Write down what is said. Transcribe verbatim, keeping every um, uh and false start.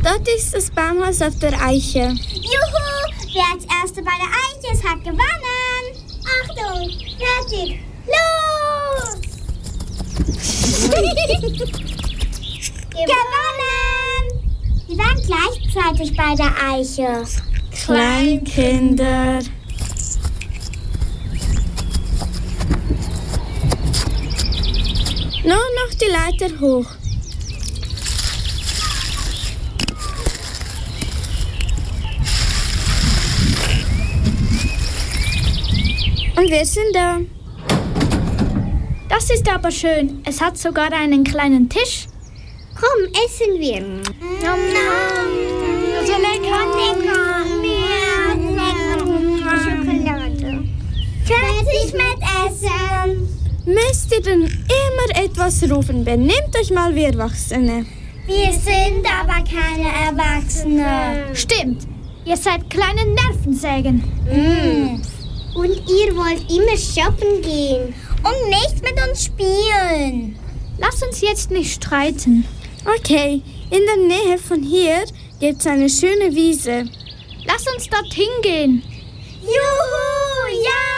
Dort ist das Baumhaus auf der Eiche. Juhu! Wer als Erster bei der Eiche ist, hat gewonnen. Achtung! Fertig! Los! Gewonnen! Wir waren gleichzeitig bei der Eiche. Kleinkinder. Nur noch die Leiter hoch. Und wir sind da. Das ist aber schön. Es hat sogar einen kleinen Tisch. Komm, essen wir. Nom, nom. So lecker. Lecker. Mehr Schokolade. Fertig mit Essen. Müsst ihr denn immer etwas rufen? Benehmt euch mal wie Erwachsene. Wir sind aber keine Erwachsene. Stimmt. Ihr seid kleine Nervensägen. Mm. Und ihr wollt immer shoppen gehen und nicht mit uns spielen. Lass uns jetzt nicht streiten. Okay, in der Nähe von hier gibt's eine schöne Wiese. Lass uns dorthin gehen. Juhu, ja!